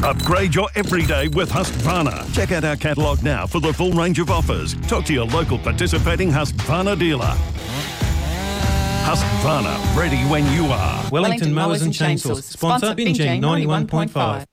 Upgrade your everyday with Husqvarna. Check out our catalogue now for the full range of offers. Talk to your local participating Husqvarna dealer. Husqvarna, ready when you are. Wellington Mowers and Chainsaws. Sponsor Binjing 91.5.